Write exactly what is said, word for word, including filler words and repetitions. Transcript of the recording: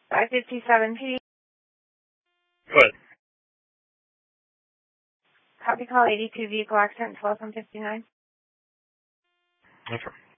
five fifty-seven P. Good. Copy call eighty-two vehicle accident twelve one fifty-nine. That's right.